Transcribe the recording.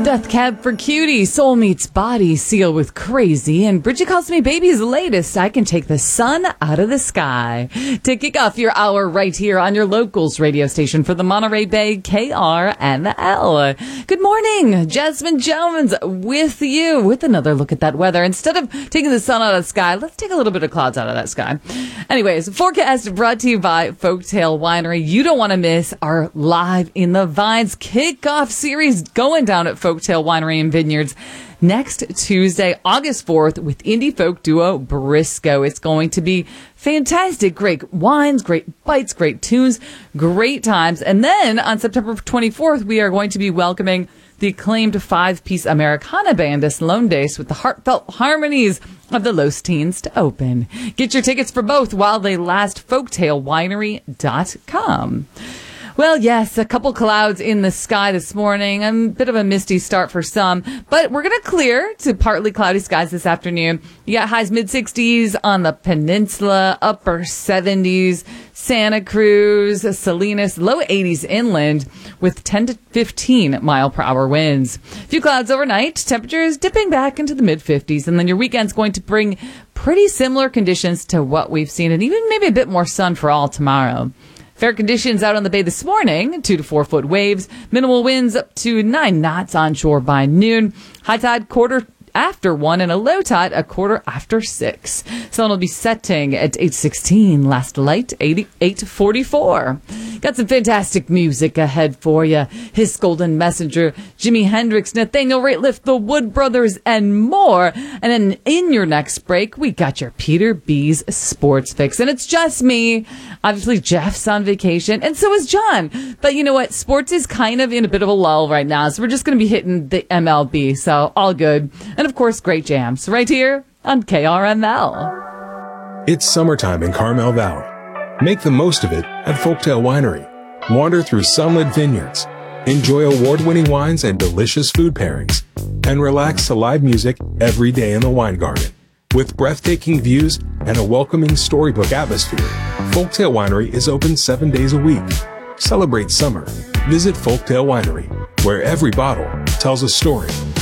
Death Cab for Cutie, Soul Meets Body, Seal with Crazy, and Bridget Calls Me Baby's latest, I Can Take the Sun Out of the Sky. To kick off your hour right here on your locals radio station for the Monterey Bay, KRML. Good morning, Jasmine Jones with you with another look at that weather. Instead of taking the sun out of the sky, let's take a little bit of clouds out of that sky. Anyways, forecast brought to you by Folktale Winery. You don't want to miss our Live in the Vines kickoff series going down at Folktale Winery and Vineyards next Tuesday, August 4th, with indie folk duo Briscoe. It's going to be fantastic. Great wines, great bites, great tunes, great times. And then on September 24th, we are going to be welcoming the acclaimed five-piece Americana band Sloan Dace with the heartfelt harmonies of the Los Teens to open. Get your tickets for both while they last. FolktaleWinery.com. Well, yes, a couple clouds in the sky this morning. A bit of a misty start for some, but we're going to clear to partly cloudy skies this afternoon. You got highs mid-60s on the peninsula, upper 70s, Santa Cruz, Salinas, low 80s inland with 10 to 15 mile per hour winds. A few clouds overnight, temperatures dipping back into the mid-50s, and then your weekend's going to bring pretty similar conditions to what we've seen, and even maybe a bit more sun for all tomorrow. Fair conditions out on the bay this morning, 2 to 4 foot waves, minimal winds up to 9 knots onshore by noon, high tide quarter after 1 and a low tide a quarter after 6. Sun will be setting at 8:16, last light 8:44. Got some fantastic music ahead for you. His Golden Messenger, Jimi Hendrix, Nathaniel Rateliff, the Wood Brothers, and more. And then in your next break, we got your Peter B's Sports Fix. And it's just me. Obviously, Jeff's on vacation, and so is John. But you know what? Sports is kind of in a bit of a lull right now, so we're just going to be hitting the MLB, so all good. And of course, great jams right here on KRML. It's summertime in Carmel Valley. Make the most of it at Folktale Winery. Wander through sunlit vineyards, enjoy award-winning wines and delicious food pairings, and relax to live music every day in the wine garden. With breathtaking views and a welcoming storybook atmosphere, Folktale Winery is open 7 days a week. Celebrate summer. Visit Folktale Winery, where every bottle tells a story.